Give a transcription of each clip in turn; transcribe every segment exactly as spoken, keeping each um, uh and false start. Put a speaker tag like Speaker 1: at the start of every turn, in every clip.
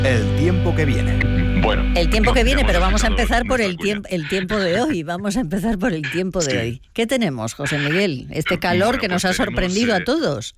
Speaker 1: El tiempo que viene.
Speaker 2: Bueno,
Speaker 3: el tiempo que viene, pero vamos a
Speaker 2: dejado
Speaker 3: empezar por el
Speaker 2: nuestra
Speaker 3: tiempo, el tiempo de hoy. Vamos a empezar por el tiempo de
Speaker 2: Sí.
Speaker 3: hoy. ¿Qué tenemos, José Miguel? Este calor
Speaker 2: Bueno,
Speaker 3: que nos
Speaker 2: pues
Speaker 3: ha sorprendido
Speaker 2: tenemos, eh,
Speaker 3: a todos.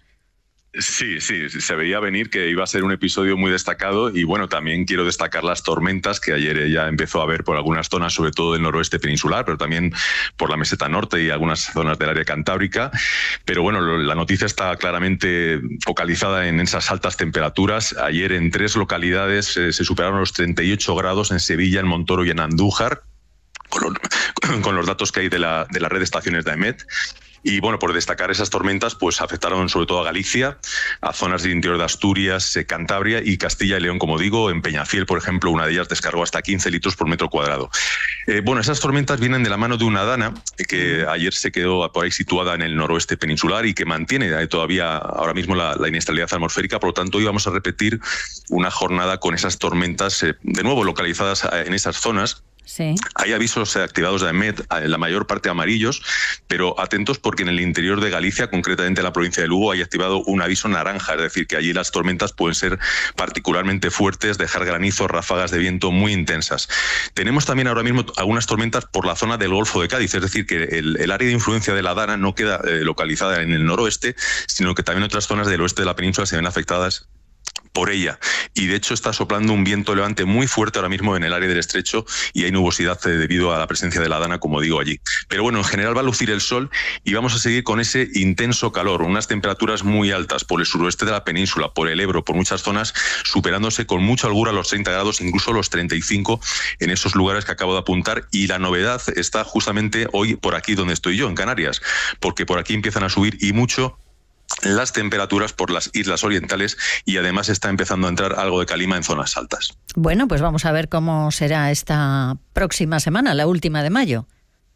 Speaker 2: Sí, sí, se veía venir que iba a ser un episodio muy destacado y bueno, también quiero destacar las tormentas que ayer ya empezó a haber por algunas zonas, sobre todo del noroeste peninsular, pero también por la meseta norte y algunas zonas del área cantábrica. Pero bueno, lo, la noticia está claramente focalizada en esas altas temperaturas. Ayer en tres localidades eh, se superaron los treinta y ocho grados en Sevilla, en Montoro y en Andújar, con los, con los datos que hay de la, de la red de estaciones de AEMET. Y bueno, por destacar esas tormentas, pues afectaron sobre todo a Galicia, a zonas del interior de Asturias, eh, Cantabria y Castilla y León, como digo. En Peñafiel, por ejemplo, una de ellas descargó hasta quince litros por metro cuadrado. Eh, bueno, esas tormentas vienen de la mano de una dana que ayer se quedó por ahí situada en el noroeste peninsular y que mantiene eh, todavía ahora mismo la, la inestabilidad atmosférica. Por lo tanto, hoy vamos a repetir una jornada con esas tormentas, eh, de nuevo localizadas en esas zonas.
Speaker 3: Sí.
Speaker 2: Hay avisos activados de AEMET, la mayor parte amarillos, pero atentos porque en el interior de Galicia, concretamente en la provincia de Lugo, hay activado un aviso naranja, es decir, que allí las tormentas pueden ser particularmente fuertes, dejar granizo, ráfagas de viento muy intensas. Tenemos también ahora mismo algunas tormentas por la zona del Golfo de Cádiz, es decir, que el, el área de influencia de la Dana no queda eh, localizada en el noroeste, sino que también otras zonas del oeste de la península se ven afectadas por ella, y de hecho está soplando un viento levante muy fuerte ahora mismo en el área del estrecho y hay nubosidad debido a la presencia de la Dana, como digo, allí. Pero bueno, en general va a lucir el sol y vamos a seguir con ese intenso calor, unas temperaturas muy altas por el suroeste de la península, por el Ebro, por muchas zonas, superándose con mucha holgura los treinta grados, incluso los treinta y cinco en esos lugares que acabo de apuntar. Y la novedad está justamente hoy por aquí donde estoy yo, en Canarias, porque por aquí empiezan a subir y mucho las temperaturas por las islas orientales y además está empezando a entrar algo de calima en zonas altas.
Speaker 3: Bueno, pues vamos a ver cómo será esta próxima semana, la última de mayo.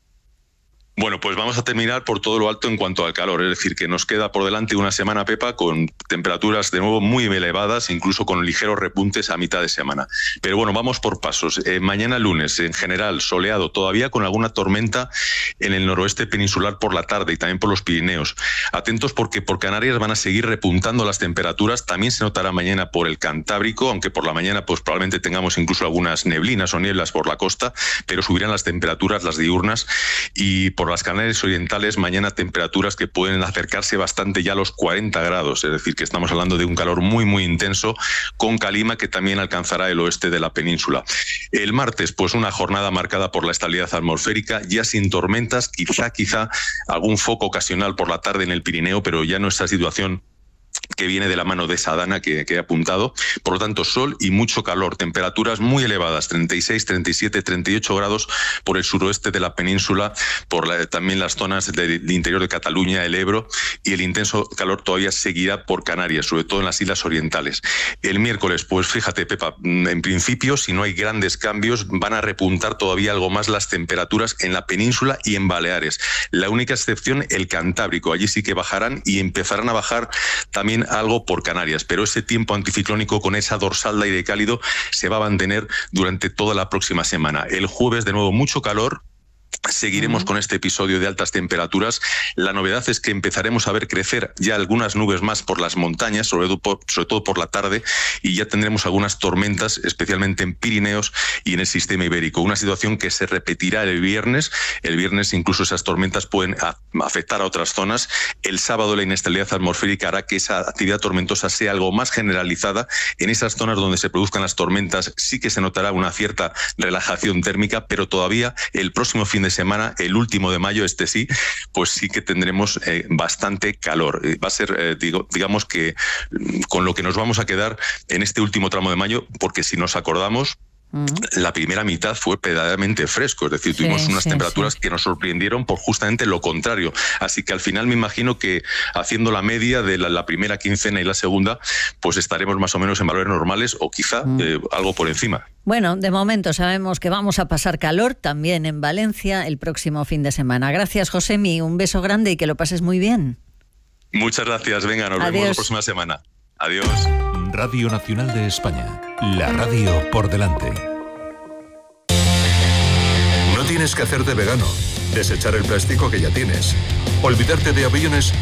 Speaker 2: Bueno, pues vamos a terminar por todo lo alto en cuanto al calor, es decir, que nos queda por delante una semana, Pepa, con temperaturas de nuevo muy elevadas, incluso con ligeros repuntes a mitad de semana. Pero bueno, vamos por pasos. Eh, mañana lunes, en general, soleado, todavía con alguna tormenta en el noroeste peninsular por la tarde y también por los Pirineos. Atentos porque por Canarias van a seguir repuntando las temperaturas, también se notará mañana por el Cantábrico, aunque por la mañana pues probablemente tengamos incluso algunas neblinas o nieblas por la costa, pero subirán las temperaturas, las diurnas, y por las Canarias orientales mañana temperaturas que pueden acercarse bastante ya a los cuarenta grados, es decir, que estamos hablando de un calor muy muy intenso con calima que también alcanzará el oeste de la península. El martes, pues una jornada marcada por la estabilidad atmosférica, ya sin tormentas, quizá quizá algún foco ocasional por la tarde en el Pirineo, pero ya nuestra situación que viene de la mano de esa Dana que, que he apuntado. Por lo tanto, sol y mucho calor, temperaturas muy elevadas, treinta y seis, treinta y siete, treinta y ocho grados por el suroeste de la península, por la, también las zonas del de interior de Cataluña, el Ebro, y el intenso calor todavía seguirá por Canarias, sobre todo en las islas orientales. El miércoles, pues fíjate, Pepa, en principio, si no hay grandes cambios, van a repuntar todavía algo más las temperaturas en la península y en Baleares. La única excepción, el Cantábrico, allí sí que bajarán y empezarán a bajar también algo por Canarias, pero ese tiempo anticiclónico con esa dorsal de aire cálido se va a mantener durante toda la próxima semana. El jueves, de nuevo, mucho calor. Seguiremos con este episodio de altas temperaturas. La novedad es que empezaremos a ver crecer ya algunas nubes más por las montañas, sobre todo por, sobre todo por la tarde, y ya tendremos algunas tormentas, especialmente en Pirineos y en el sistema ibérico. Una situación que se repetirá el viernes. El viernes incluso esas tormentas pueden a, afectar a otras zonas. El sábado la inestabilidad atmosférica hará que esa actividad tormentosa sea algo más generalizada. En esas zonas donde se produzcan las tormentas sí que se notará una cierta relajación térmica, pero todavía el próximo fin de semana, el último de mayo, este sí, pues sí que tendremos eh, bastante calor. Eh, va a ser, eh, digo, digamos que con lo que nos vamos a quedar en este último tramo de mayo, porque si nos acordamos, Mm. la primera mitad fue verdaderamente fresco, es decir, sí, tuvimos unas sí, temperaturas sí. que nos sorprendieron por justamente lo contrario. Así que al final me imagino que haciendo la media de la, la primera quincena y la segunda, pues estaremos más o menos en valores normales o quizá mm. eh, algo por encima.
Speaker 3: Bueno, de momento sabemos que vamos a pasar calor también en Valencia el próximo fin de semana. Gracias, Josemi, un beso grande y que lo pases muy bien.
Speaker 2: Muchas gracias, venga, nos Adiós. vemos la próxima semana. Adiós.
Speaker 1: Radio Nacional de España, la radio por delante.
Speaker 4: No tienes que hacerte vegano, desechar el plástico que ya tienes, olvidarte de aviones